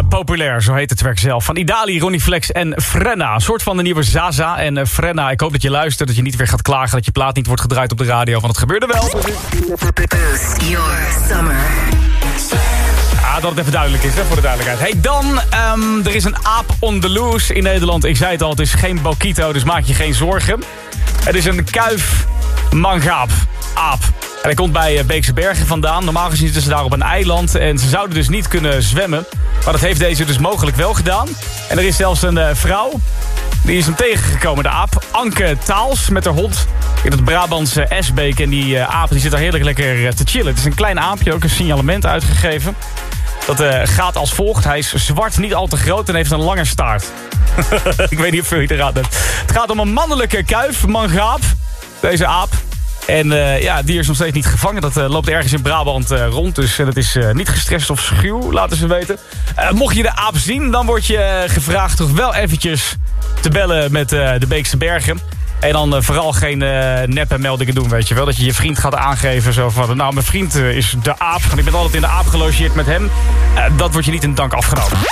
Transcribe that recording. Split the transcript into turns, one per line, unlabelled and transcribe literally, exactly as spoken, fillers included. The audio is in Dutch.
Populair, zo heet het werk zelf. Van Idali, Ronnie Flex en Frenna. Een soort van de nieuwe Zaza. En uh, Frenna, ik hoop dat je luistert, dat je niet weer gaat klagen dat je plaat niet wordt gedraaid op de radio, want het gebeurde wel.
Boost your summer.
Ah, dat het even duidelijk is, hè, voor de duidelijkheid. Hey, dan, um, er is een aap on the loose in Nederland. Ik zei het al, het is geen Bokito, dus maak je geen zorgen. Het is een kuifmangaap, aap. En hij komt bij Beekse Bergen vandaan. Normaal gezien zitten ze daar op een eiland en ze zouden dus niet kunnen zwemmen. Maar dat heeft deze dus mogelijk wel gedaan. En er is zelfs een uh, vrouw, die is hem tegengekomen, de aap. Anke Taals, met haar hond in het Brabantse Esbeek. En die uh, aap die zit daar heerlijk lekker uh, te chillen. Het is een klein aapje, ook een signalement uitgegeven. Dat uh, gaat als volgt. Hij is zwart, niet al te groot en heeft een lange staart. Ik weet niet of jullie eraan hebt. Het gaat om een mannelijke kuifmangaap, deze aap. En uh, ja, die is nog steeds niet gevangen. Dat uh, loopt ergens in Brabant uh, rond. Dus uh, dat is uh, niet gestrest of schuw, laten ze weten. Uh, mocht je de aap zien, dan word je uh, gevraagd toch wel eventjes te bellen met uh, de Beekse Bergen. En dan uh, vooral geen uh, neppe meldingen doen, weet je wel. Dat je je vriend gaat aangeven. Zo van, nou, mijn vriend uh, is de aap. Want ik ben altijd in de aap gelogeerd met hem. Uh, dat wordt je niet in dank afgenomen.